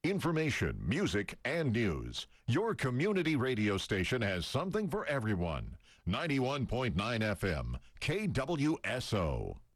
Information, music, and news. Your community radio station has something for everyone. 91.9 FM, KWSO.